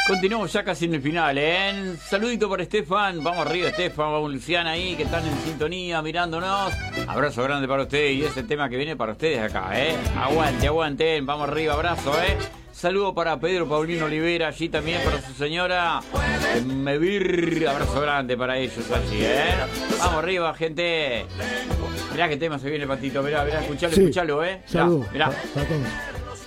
Continuamos ya casi en el final, ¿eh? Saludito para Estefan. Vamos arriba, Estefan. Vamos Luciana ahí, que están en sintonía, mirándonos. Abrazo grande para ustedes. Y ese tema que viene para ustedes acá, ¿eh? Aguante, aguanten. Vamos arriba, abrazo, ¿eh? Saludo para Pedro Paulino Olivera, allí también para su señora Mevir. Abrazo grande para ellos allí, ¿eh? Vamos arriba, gente. Mirá qué tema se viene, Patito. Mirá, escuchalo, sí. escuchalo, ¿eh? Saludos. Mirá. Para todos.